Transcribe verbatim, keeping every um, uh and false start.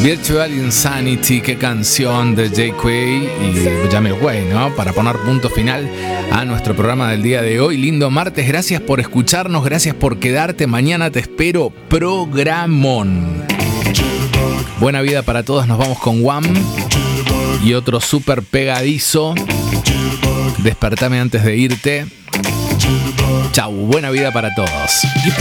Virtual Insanity, qué canción de Jay Quay y Jamiroquai, ¿no? Para poner punto final a nuestro programa del día de hoy. Lindo martes, gracias por escucharnos, gracias por quedarte. Mañana te espero, programón. Buena vida para todos, nos vamos con Wham y otro súper pegadizo. Despertame antes de irte. Chau, buena vida para todos.